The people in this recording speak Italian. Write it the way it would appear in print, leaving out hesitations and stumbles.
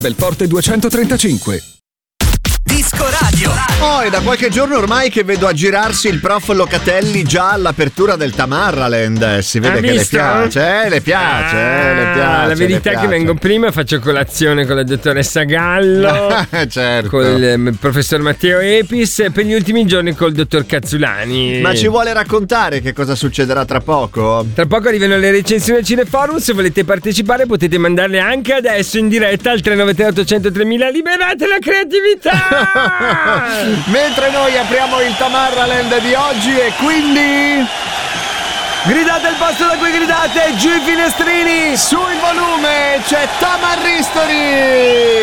Belforte 235. Disco Radio. Oh, è da qualche giorno ormai che vedo aggirarsi il prof Locatelli già all'apertura del Tamarraland. Si vede che visto? le piace. La verità è che vengo prima e faccio colazione con la dottoressa Gallo, certo. con il professor Matteo Epis e per gli ultimi giorni col dottor Cazzulani. Ma ci vuole raccontare che cosa succederà tra poco? Tra poco arrivano le recensioni al Cineforum. Se volete partecipare potete mandarle anche adesso in diretta al 393 800 3000. Liberate la creatività. Mentre noi apriamo il Tamarraland di oggi e quindi gridate il posto da cui gridate, giù i finestrini, sul volume c'è Tamarristori.